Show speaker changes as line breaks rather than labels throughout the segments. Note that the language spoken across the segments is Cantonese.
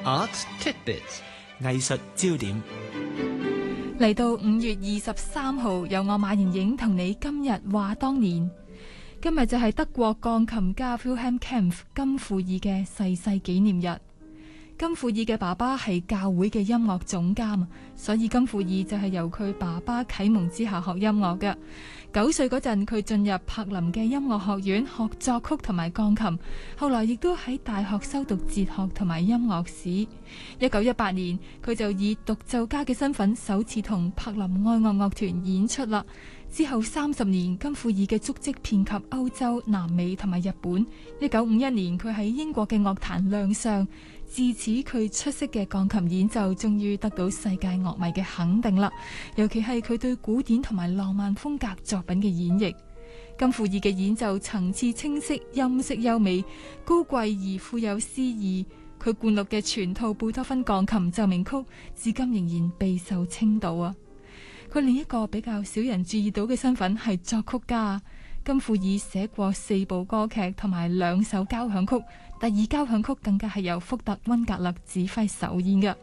Art Tidbits
藝術焦點。
嚟到5月23號，由我馬妍影同你今日話當年。今日就係德國鋼琴家 Wilhelm Kempff 金庫爾嘅逝世紀念日。金庫爾嘅爸爸係教會嘅音樂總監，所以金庫爾就係由佢爸爸啟蒙之下學音樂嘅。9歲嗰陣，佢進入柏林嘅音樂學院學作曲同埋鋼琴，後來亦都喺大學修讀哲學同埋音樂史。1918年，佢就以獨奏家嘅身份首次同柏林愛樂樂團演出啦。之後30年，金庫爾嘅足跡遍及歐洲、南美同埋日本。1951年，佢喺英國嘅樂壇亮相，自此佢出色嘅鋼琴演奏終於得到世界樂迷嘅肯定啦。尤其係佢對古典同埋浪漫風格作品嘅演繹。金庫爾嘅演奏層次清晰，音色優美，高貴而富有詩意。佢灌錄嘅全套貝多芬鋼琴奏鳴曲，至今仍然備受稱道啊！佢另一個比較少人注意到嘅身份係作曲家。金庫爾寫過4部歌劇同埋2首交響曲，第2交響曲更加係由福特溫格勒指揮首演嘅。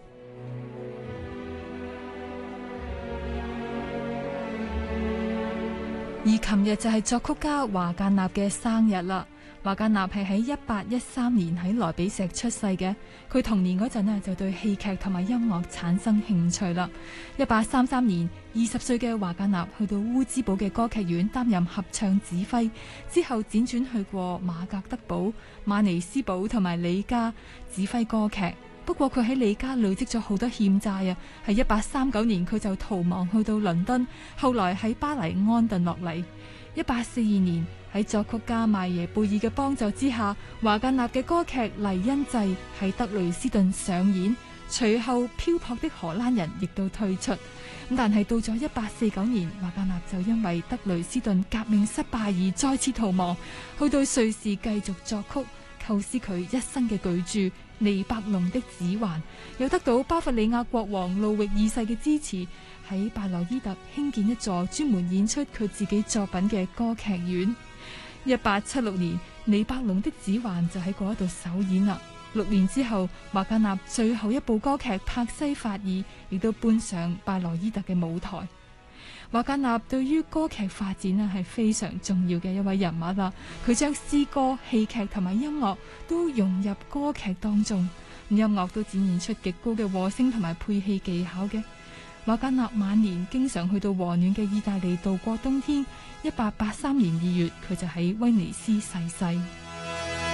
而琴日就係作曲家華格納嘅生日啦。華格納係喺1813年喺萊比錫出世嘅。佢童年嗰陣就對戲劇同埋音樂產生興趣啦。1833年，20歲嘅華格納去到烏茲堡嘅歌劇院擔任合唱指揮，之後輾轉去過馬格德堡、馬尼斯堡同埋里加指揮歌劇。不過佢喺里加累積咗好多欠債啊，喺1839年佢就逃亡去到倫敦，後來喺巴黎安頓落嚟。1842年喺作曲家邁耶貝爾嘅幫助之下，華格納嘅歌劇《黎恩祭》喺德累斯頓上演，隨後漂泊的荷蘭人亦都退出。但係到咗1849年，華格納就因為德累斯頓革命失敗而再次逃亡，去到瑞士繼續作曲，構思佢一生嘅巨著《尼伯龍的指環》，又得到巴伐利亞國王路易2世嘅支持，喺拜羅伊特興建一座專門演出佢自己作品嘅歌劇院。1876年，尼伯龍的指環就喺嗰度首演啦。6年之後，華格納最後一部歌劇《帕西法爾》亦都搬上拜羅伊特嘅舞台。華格納對於歌劇發展係非常重要嘅一位人物啦。佢將詩歌、戲劇同埋音樂都融入歌劇當中，音樂都展現出極高嘅和聲同埋配器技巧嘅。華格納晚年經常去到和暖嘅意大利度過冬天。1883年2月，佢就喺威尼斯逝世。